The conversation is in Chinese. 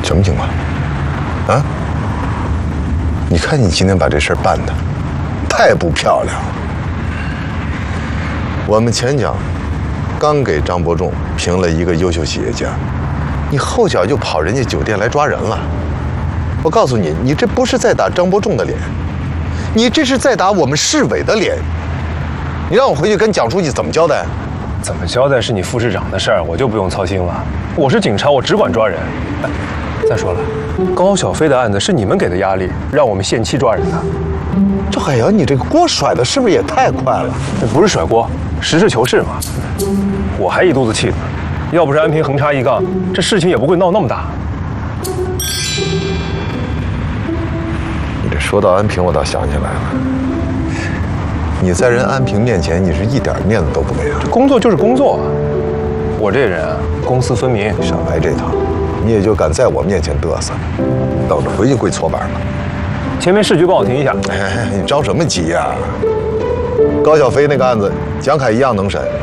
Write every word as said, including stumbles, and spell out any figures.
什么情况？啊？你看你今天把这事儿办的太不漂亮了。我们前脚刚给张伯仲评了一个优秀企业家，你后脚就跑人家酒店来抓人了。我告诉你，你这不是在打张伯仲的脸，你这是在打我们市委的脸。你让我回去跟蒋书记怎么交代？ 怎么交代是你副市长的事儿，我就不用操心了。我是警察，我只管抓人。哎，再说了，高小飞的案子是你们给的压力，让我们限期抓人的。 这海洋，你这个锅甩的是不是也太快了？ 这不是甩锅，实事求是嘛。我还一肚子气呢，要不是安平横插一杠，这事情也不会闹那么大。 你这说到安平，我倒想起来了。你在人安平面前，你是一点面子都不给啊！ 这工作就是工作，我这人啊，公私分明。 少来这套，你也就敢在我面前嘚瑟，等着回去跪搓板吧。 前面市局帮我停一下。 哎，你着什么急呀？高小飞那个案子，蒋凯一样能审。